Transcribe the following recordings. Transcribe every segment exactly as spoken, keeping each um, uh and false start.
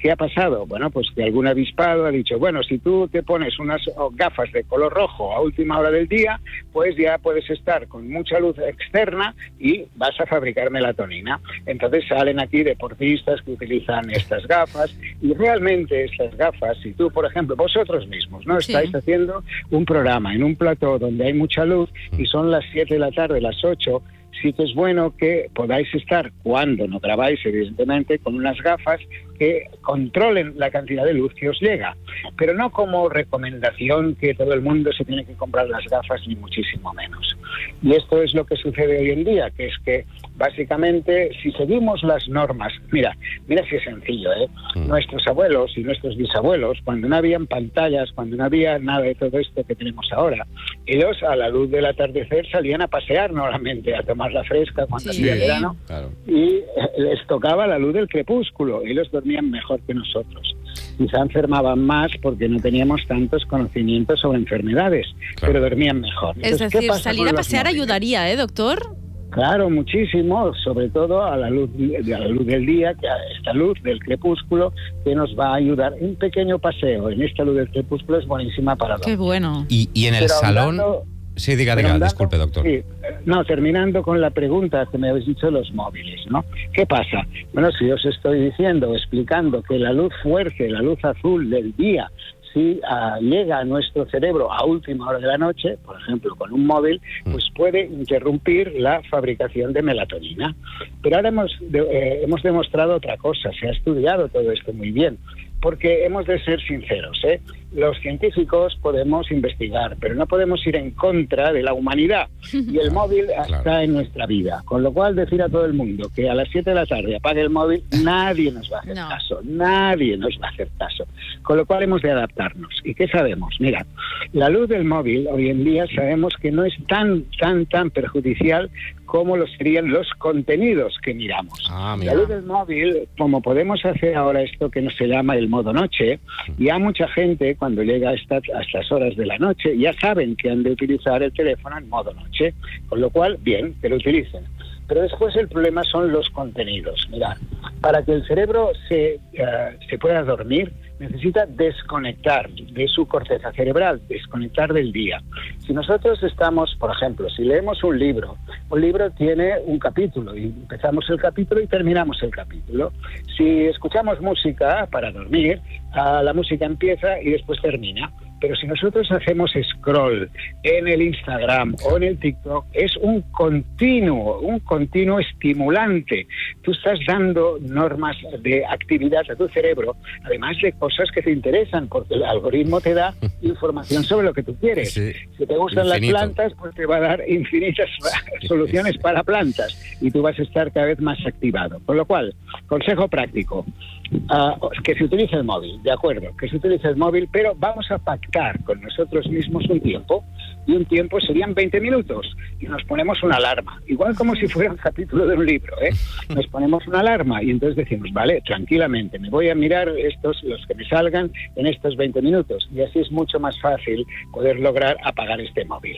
¿Qué ha pasado? Bueno, pues que algún avispado ha dicho, bueno, si tú te pones unas gafas de color rojo a última hora del día, pues ya puedes estar con mucha luz externa y vas a fabricar melatonina. Entonces salen aquí deportistas que utilizan estas gafas y realmente estas gafas, si tú, por ejemplo, vosotros mismos, ¿no? Sí. Estáis haciendo un programa en un plató donde hay mucha luz y son las siete de la tarde, las ocho, sí que es bueno que podáis estar, cuando no grabáis, evidentemente, con unas gafas que controlen la cantidad de luz que os llega, pero no como recomendación que todo el mundo se tiene que comprar las gafas, ni muchísimo menos. Y esto es lo que sucede hoy en día, que es que básicamente si seguimos las normas, mira, mira si es sencillo, ¿eh? Mm. Nuestros abuelos y nuestros bisabuelos, cuando no habían pantallas, cuando no había nada de todo esto que tenemos ahora, ellos a la luz del atardecer salían a pasear normalmente, a tomar la fresca cuando sí, hacía verano, claro. y les tocaba la luz del crepúsculo, ellos dormían mejor que nosotros. Quizá enfermaban más porque no teníamos tantos conocimientos sobre enfermedades, claro, pero dormían mejor. Es Entonces, decir, salir a pasear móviles? ayudaría, ¿eh, doctor? Claro, muchísimo, sobre todo a la luz a la luz del día, que a esta luz del crepúsculo que nos va a ayudar. Un pequeño paseo en esta luz del crepúsculo es buenísima para dormir. Qué bueno. Y, y en el Pero salón... hablando, sí, diga, diga, hablando, disculpe, doctor. Sí, no, terminando con la pregunta que me habéis dicho de los móviles, ¿no? ¿Qué pasa? Bueno, si os estoy diciendo, explicando que la luz fuerte, la luz azul del día, si uh, llega a nuestro cerebro a última hora de la noche, por ejemplo, con un móvil, pues puede interrumpir la fabricación de melatonina. Pero ahora hemos, de, eh, hemos demostrado otra cosa, se ha estudiado todo esto muy bien, porque hemos de ser sinceros, ¿eh? Los científicos podemos investigar, pero no podemos ir en contra de la humanidad. Y el móvil está claro en nuestra vida. Con lo cual, decir a todo el mundo que a las siete de la tarde apague el móvil, nadie nos va a hacer no. caso. Nadie nos va a hacer caso. Con lo cual, hemos de adaptarnos. ¿Y qué sabemos? Mira, la luz del móvil, hoy en día, sabemos que no es tan, tan, tan perjudicial como lo serían los contenidos que miramos. Ah, la luz del móvil, como podemos hacer ahora esto que no se llama el modo noche, y a mucha gente cuando llega a estas, a estas horas de la noche ya saben que han de utilizar el teléfono en modo noche, con lo cual, bien, que lo utilicen. Pero después el problema son los contenidos. Mirad, para que el cerebro se, uh, se pueda dormir, necesita desconectar de su corteza cerebral, desconectar del día. Si nosotros estamos, por ejemplo, si leemos un libro, un libro tiene un capítulo y empezamos el capítulo y terminamos el capítulo. Si escuchamos música para dormir, uh, la música empieza y después termina. Pero si nosotros hacemos scroll en el Instagram o en el TikTok, es un continuo, un continuo estimulante. Tú estás dando normas de actividad a tu cerebro, además de cosas que te interesan, porque el algoritmo te da información sobre lo que tú quieres. Sí, si te gustan infinito. Las plantas, pues te va a dar infinitas soluciones para plantas y tú vas a estar cada vez más activado. Con lo cual, consejo práctico, uh, que se utilice el móvil, de acuerdo, que se utilice el móvil, pero vamos a pactar con nosotros mismos un tiempo, y un tiempo serían veinte minutos, y nos ponemos una alarma, igual como si fuera un capítulo de un libro, ¿eh? Nos ponemos una alarma y entonces decimos, vale, tranquilamente, me voy a mirar estos, los que me salgan en estos veinte minutos, y así es mucho más fácil poder lograr apagar este móvil.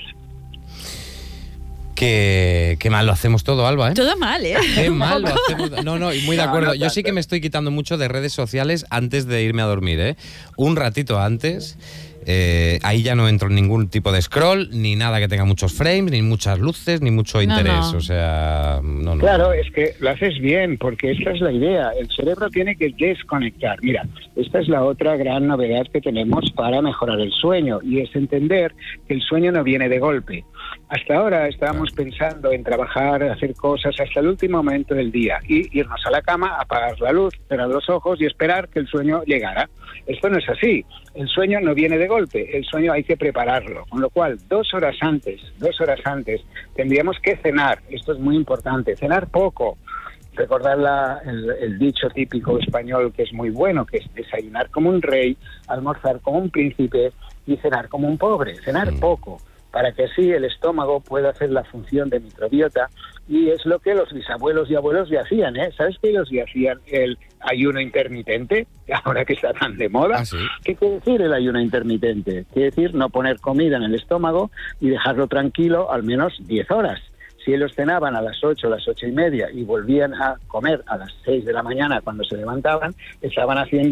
Qué, qué mal lo hacemos todo, Alba, ¿eh? Todo mal, ¿eh? Qué mal lo hacemos. No, no, y muy de acuerdo. No, no, Yo sí que me estoy quitando mucho de redes sociales antes de irme a dormir, ¿eh? Un ratito antes. Eh, ahí ya no entro en ningún tipo de scroll, ni nada que tenga muchos frames, ni muchas luces, ni mucho interés. No, no. O sea, no, no. Claro, es que lo haces bien, porque esta es la idea. El cerebro tiene que desconectar. Mira, esta es la otra gran novedad que tenemos para mejorar el sueño, y es entender que el sueño no viene de golpe. Hasta ahora estábamos claro. pensando en trabajar, hacer cosas hasta el último momento del día y irnos a la cama, apagar la luz, cerrar los ojos y esperar que el sueño llegara. Esto no es así. El sueño no viene de golpe. El sueño hay que prepararlo. Con lo cual, dos horas antes, dos horas antes, tendríamos que cenar. Esto es muy importante. Cenar poco. Recordar la, el, el dicho típico español que es muy bueno, que es desayunar como un rey, almorzar como un príncipe y cenar como un pobre. Cenar mm. poco, para que así el estómago pueda hacer la función de microbiota, y es lo que los bisabuelos y abuelos ya hacían, ¿eh? ¿Sabes que ellos ya hacían el ayuno intermitente, ahora que está tan de moda? ¿Ah, sí? ¿Qué quiere decir el ayuno intermitente? Quiere decir no poner comida en el estómago y dejarlo tranquilo al menos diez horas. Si ellos cenaban a las ocho, a las ocho y media y volvían a comer a las seis de la mañana cuando se levantaban, estaban haciendo